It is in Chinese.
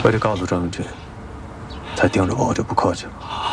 我得告诉郑永军，他盯着我就不客气了。